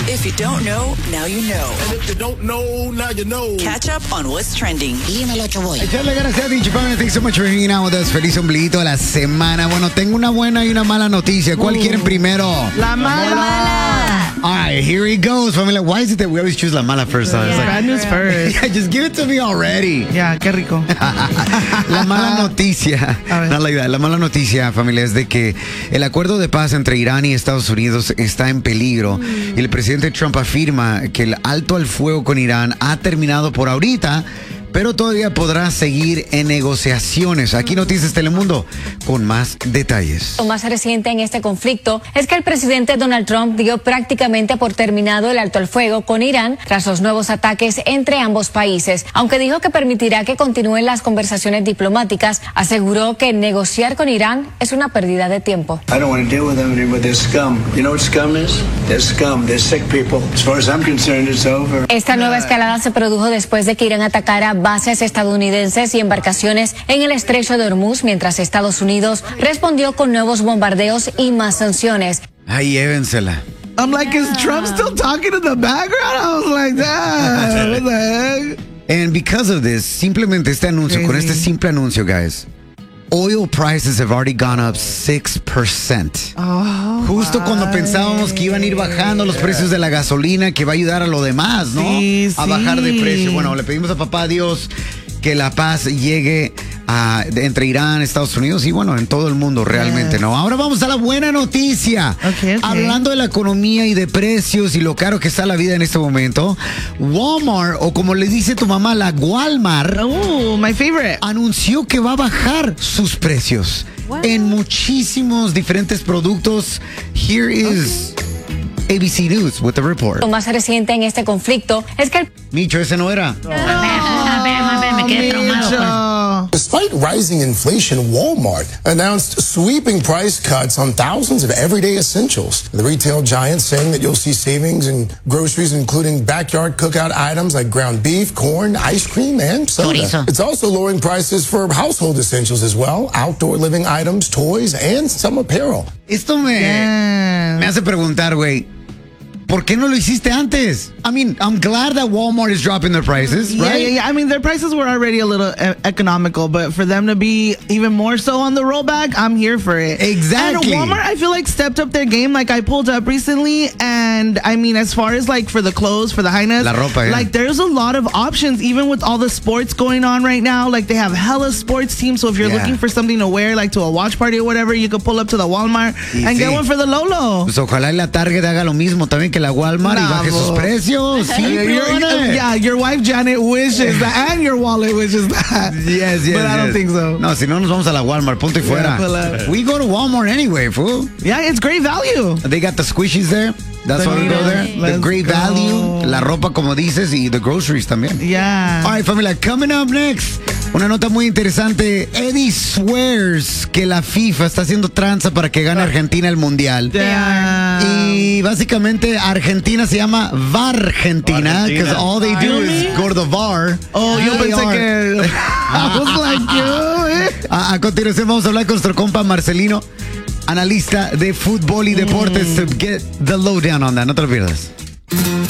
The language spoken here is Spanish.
If you don't know, now you know. And if you don't know, now you know. Catch up on what's trending. Y en el 8 voy. Echarle gracias a Dicho Family. Thanks so much for hanging out with us. Feliz ombliguito de la semana. Bueno, tengo una buena y una mala noticia. ¿Cuál quieren primero? La mala. All right, here he goes, familia. Why is it that we always choose la mala first? Yeah. Bad news first. Yeah, just give it to me already. Yeah, qué rico. La mala noticia, la mala noticia, familia, es de que el acuerdo de paz entre Irán y Estados Unidos está en peligro. Y el presidente Trump afirma que el alto al fuego con Irán ha terminado por ahorita, pero todavía podrá seguir en negociaciones. Aquí Noticias Telemundo con más detalles. Lo más reciente en este conflicto es que el presidente Donald Trump dio prácticamente por terminado el alto al fuego con Irán tras los nuevos ataques entre ambos países. Aunque dijo que permitirá que continúen las conversaciones diplomáticas, aseguró que negociar con Irán es una pérdida de tiempo. I don't want to deal with them with this scum. You know what scum is? They're scum. They're sick people. As far as I'm concerned, it's over. Esta nueva escalada se produjo después de que Irán atacara bases estadounidenses y embarcaciones en el estrecho de Hormuz, mientras Estados Unidos respondió con nuevos bombardeos y más sanciones. Ay, llévensela. I'm like, is Trump still talking in the background? I was like, that. What the heck? And because of this, simplemente este anuncio, con este simple anuncio, guys, oil prices have already gone up 6%. Justo cuando pensábamos que iban a ir bajando los precios de la gasolina, que va a ayudar a lo demás, ¿no? Sí, a bajar de precio. Bueno, le pedimos a papá Dios que la paz llegue entre Irán, Estados Unidos y bueno, en todo el mundo realmente, ¿no? Ahora vamos a la buena noticia. Okay. Hablando de la economía y de precios y lo caro que está la vida en este momento, Walmart, o como le dice tu mamá, la Walmart, my favorite, anunció que va a bajar sus precios en muchísimos diferentes productos. Here is ABC News with the report. Lo más reciente en este conflicto es que Micho, ese no era. Me quedé traumado. Despite rising inflation, Walmart announced sweeping price cuts on thousands of everyday essentials. The retail giant saying that you'll see savings in groceries, including backyard cookout items like ground beef, corn, ice cream, and soda. Chorizo. It's also lowering prices for household essentials as well, outdoor living items, toys, and some apparel. Esto me hace preguntar, güey, ¿por qué no lo hiciste antes? I mean, I'm glad that Walmart is dropping their prices, right? Yeah. I mean, their prices were already a little economical, but for them to be even more so on the rollback, I'm here for it. Exactly. And Walmart, I feel like, stepped up their game. Like, I pulled up recently, and I mean, as far as like for the clothes, for the highness, La ropa, yeah. like there's a lot of options, even with all the sports going on right now. Like, they have hella sports teams, so if you're looking for something to wear, like to a watch party or whatever, you could pull up to the Walmart and get one for the Lolo. Pues ojalá y la Target haga lo mismo también que la Walmart y baje sus precios. Sí, your wife Janet wishes that, and your wallet wishes that. Yes. But I don't think so. No, si no nos vamos a la Walmart, punto y fuera. We go to Walmart anyway, fool. Yeah, it's great value. They got the squishies there. That's why we go there. The great value, la ropa como dices y the groceries también. Yeah. All right, familia, coming up next. Una nota muy interesante. Eddie swears que la FIFA está haciendo tranza para que gane Argentina el Mundial. Y básicamente Argentina se llama VARgentina, because all they do is go to the VAR. Oh, yo pensé que... I was like, yo, A continuación vamos a hablar con nuestro compa Marcelino, analista de fútbol y deportes, to get the lowdown on that. No te lo pierdas.